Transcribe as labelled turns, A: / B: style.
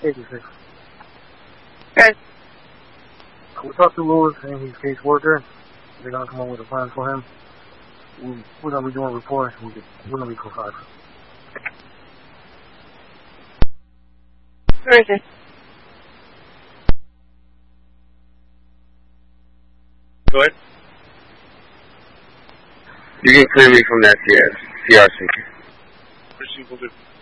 A: 86.
B: Okay.
A: We talked to Lewis, and he's caseworker. They're going to come up with a plan for him. We're going to be doing a report. We're going to be code 5.
B: Where is he?
C: Go ahead. You can clear me from that CRC.
D: Proceed, will do.